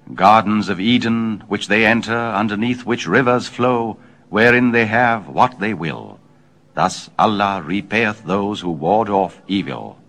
Gardens of Eden, which they enter, underneath which rivers flow, wherein they have what they will. Thus Allah repayeth those who ward off evil.